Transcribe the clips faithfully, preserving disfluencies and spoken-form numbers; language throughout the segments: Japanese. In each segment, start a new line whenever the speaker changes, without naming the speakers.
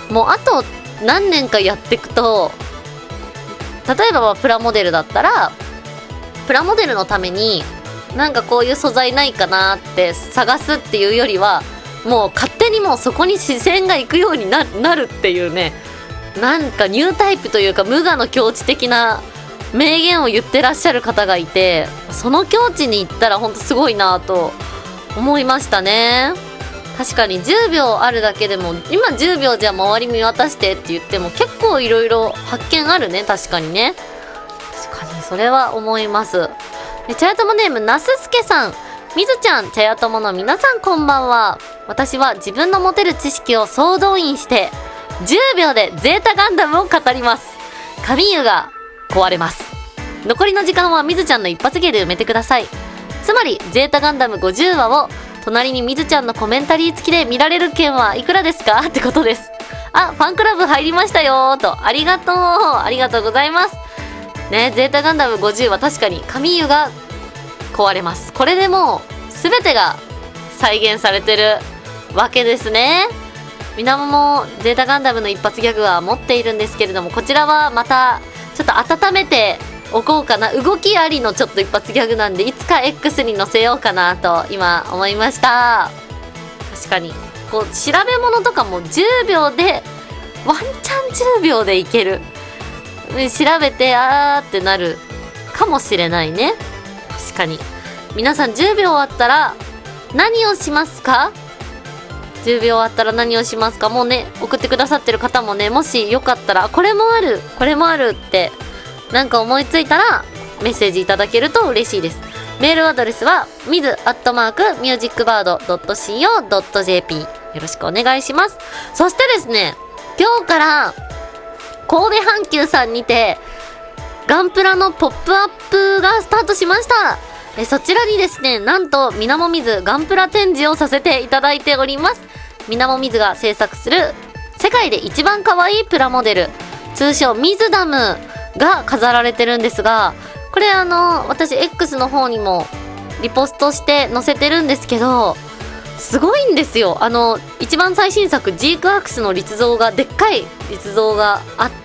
もうあと何年かやっていくと、例えばプラモデルだったらプラモデルのためになんかこういう素材ないかなって探すっていうよりは、もう勝手にもうそこに視線が行くように な, なるっていうね、なんかニュータイプというか無我の境地的な名言を言ってらっしゃる方がいて、その境地に行ったらほんとすごいなと思いましたね。確かにじゅうびょうあるだけでも、今じゅうびょうじゃ周り見渡してって言っても結構いろいろ発見あるね。確かにね、確かにそれは思います。茶屋友ネームなすすけさん、みずちゃん、茶屋友の皆さんこんばんは。私は自分の持てる知識を総動員してじゅうびょうでゼータガンダムを語ります。神湯が壊れます。残りの時間はみずちゃんの一発芸で埋めてください。つまりゼータガンダムごじゅうわを隣にみずちゃんのコメンタリー付きで見られる件はいくらですかってことです。あ、ファンクラブ入りましたよーと、ありがとう、ありがとうございますね。ゼータガンダムごじゅうは確かに神湯が壊れます。これでもう全てが再現されてるわけですね。みなももゼータガンダムの一発ギャグは持っているんですけれども、こちらはまたちょっと温めておこうかな。動きありのちょっと一発ギャグなんで、いつか X に載せようかなと今思いました。確かにこう調べ物とかもじゅうびょうでワンチャンじゅうびょうでいける、調べてあーってなるかもしれないね。確かに皆さんじゅうびょうあったら何をしますか？じゅうびょうあったら何をしますか？もうね、送ってくださってる方もね、もしよかったらこれもあるこれもあるってなんか思いついたらメッセージいただけると嬉しいです。メールアドレスは ミズ アットマーク ミュージックバード ドット シーオー ドット ジェーピー よろしくお願いします。そしてですね、今日から神戸阪急さんにてガンプラのポップアップがスタートしました。えそちらにですね、なんとみなもみずガンプラ展示をさせていただいております。みなもみずが制作する世界で一番可愛いプラモデル、通称ミズダムが飾られてるんですが、これあの私 X の方にもリポストして載せてるんですけど、すごいんですよ。あの一番最新作ジークアークスの立像が、でっかい立像があって、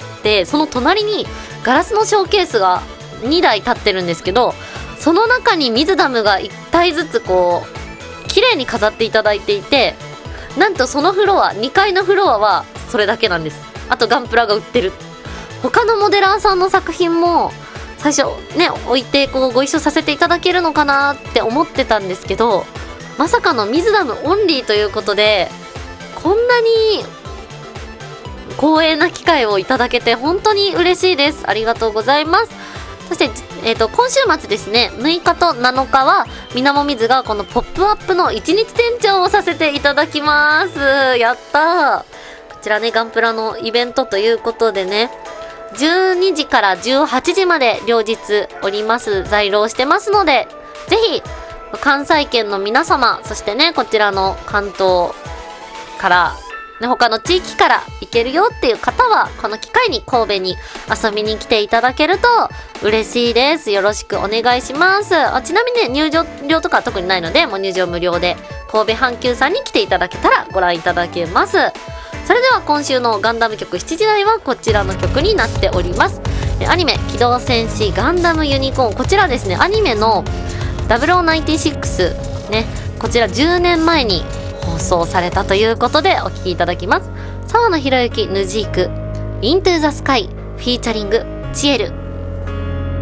その隣にガラスのショーケースがにだい立ってるんですけど、その中にミズダムがいったいずつこう綺麗に飾っていただいていて、なんとそのフロア、にかいのフロアはそれだけなんです。あとガンプラが売ってる。他のモデラーさんの作品も最初ね置いてこうご一緒させていただけるのかなって思ってたんですけど、まさかのミズダムオンリーということで、こんなに光栄な機会をいただけて本当に嬉しいです。ありがとうございます。そして、えーと、今週末ですね、むいかとなのかはみなもみずがこのポップアップのいちにち店長をさせていただきます。やったー。こちらね、ガンプラのイベントということでね、じゅうにじからじゅうはちじまで両日おります。在廊してますので、ぜひ関西圏の皆様、そしてねこちらの関東からね、他の地域から行けるよっていう方はこの機会に神戸に遊びに来ていただけると嬉しいです。よろしくお願いします。あちなみにね、入場料とかは特にないので、もう入場無料で神戸阪急さんに来ていただけたらご覧いただけます。それでは今週のガンダム曲しちじ台はこちらの曲になっております。アニメ機動戦士ガンダムユニコーン、こちらですね、アニメのダブルオーナインティシックスね、こちらじゅうねんまえに放送されたということでお聴きいただきます。沢野博之ヌジークイントゥーザスカイフィーチャリングチエル。